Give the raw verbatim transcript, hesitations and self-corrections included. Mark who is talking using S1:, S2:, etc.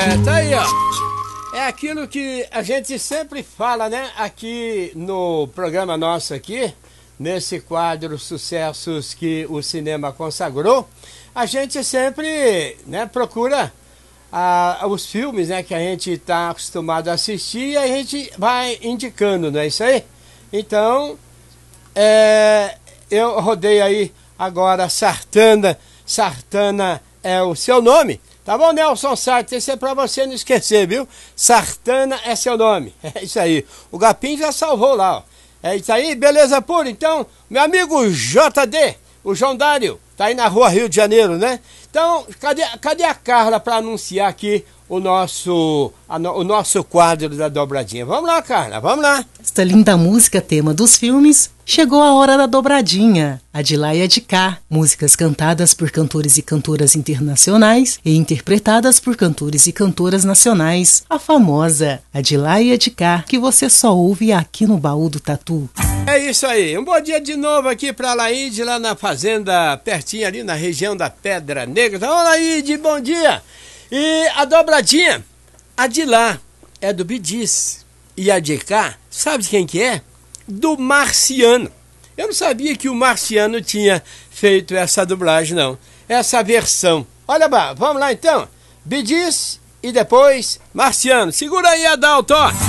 S1: É, tá aí, ó. É aquilo que a gente sempre fala, né? Aqui no programa nosso aqui, nesse quadro Sucessos que o Cinema Consagrou, a gente sempre, né, procura ah, os filmes, né, que a gente está acostumado a assistir e a gente vai indicando, não é isso aí? Então, é, eu rodei aí agora Sartana. Sartana é o seu nome. Tá bom, Nelson Sartre? Isso é pra você não esquecer, viu? Sartana é seu nome. É isso aí. O Gapim já salvou lá, ó. É isso aí, beleza pura? Então, meu amigo J D, o João Dário, tá aí na rua Rio de Janeiro, né? Então, cadê, cadê a Carla para anunciar aqui o nosso, a, o nosso quadro da dobradinha? Vamos lá, Carla, vamos lá.
S2: Esta linda música, tema dos filmes, chegou a hora da dobradinha. A de lá e a de cá. Músicas cantadas por cantores e cantoras internacionais e interpretadas por cantores e cantoras nacionais. A famosa A de lá e a de cá, que você só ouve aqui no Baú do Tatu.
S1: É isso aí. Um bom dia de novo aqui para Laíde, lá na fazenda, pertinho ali na região da Pedra Negra. Então, Laíde, bom dia. E a dobradinha, a de lá é do Bee Gees e a de cá, sabe de quem que é? Do Marciano. Eu não sabia que o Marciano tinha feito essa dublagem, não. Essa versão. Olha, vamos lá então. Bee Gees e depois Marciano. Segura aí, Adalto.